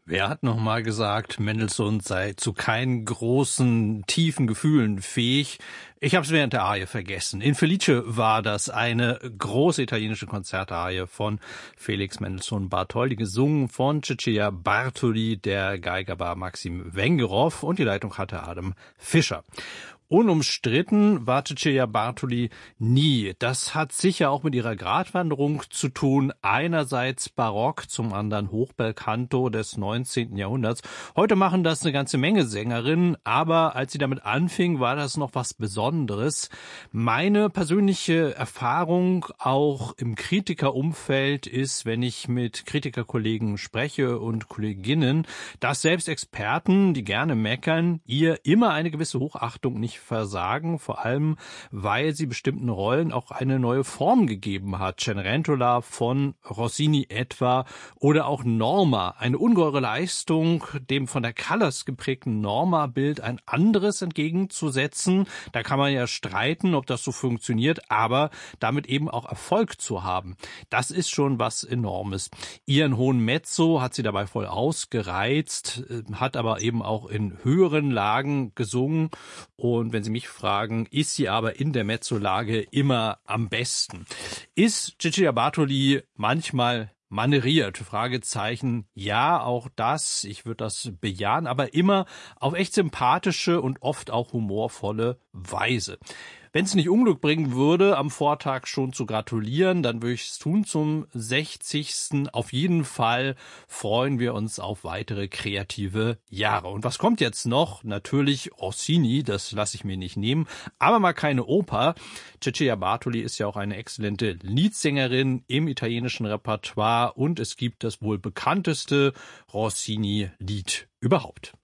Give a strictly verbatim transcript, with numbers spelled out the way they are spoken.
Wer hat noch mal gesagt, Mendelssohn sei zu keinen großen, tiefen Gefühlen fähig? Ich habe es während der Arie vergessen. In Felice war das eine große italienische Konzertarie von Felix Mendelssohn Bartholdy, gesungen von Cecilia Bartoli. Der Geiger war Maxim Wengerow und die Leitung hatte Adam Fischer. Unumstritten war Cecilia Bartoli nie. Das hat sicher auch mit ihrer Gratwanderung zu tun. Einerseits barock, zum anderen Hochbelcanto des neunzehnten Jahrhunderts. Heute machen das eine ganze Menge Sängerinnen, aber als sie damit anfing, war das noch was Besonderes. Meine persönliche Erfahrung auch im Kritikerumfeld ist, wenn ich mit Kritikerkollegen spreche und Kolleginnen, dass selbst Experten, die gerne meckern, ihr immer eine gewisse Hochachtung nicht versagen, vor allem, weil sie bestimmten Rollen auch eine neue Form gegeben hat. Cenerentola von Rossini etwa oder auch Norma, eine ungeheure Leistung, dem von der Callas geprägten Norma-Bild ein anderes entgegenzusetzen. Da kann man ja streiten, ob das so funktioniert, aber damit eben auch Erfolg zu haben, das ist schon was Enormes. Ihren hohen Mezzo hat sie dabei voll ausgereizt, hat aber eben auch in höheren Lagen gesungen. Und wenn Sie mich fragen, ist sie aber in der Mezzolage immer am besten. Ist Cecilia Bartoli manchmal maneriert? Fragezeichen. Ja, auch das. Ich würde das bejahen, aber immer auf echt sympathische und oft auch humorvolle Weise. Wenn es nicht Unglück bringen würde, am Vortag schon zu gratulieren, dann würde ich es tun zum sechzigsten Auf jeden Fall freuen wir uns auf weitere kreative Jahre. Und was kommt jetzt noch? Natürlich Rossini, das lasse ich mir nicht nehmen, aber mal keine Oper. Cecilia Bartoli ist ja auch eine exzellente Liedsängerin im italienischen Repertoire und es gibt das wohl bekannteste Rossini-Lied überhaupt.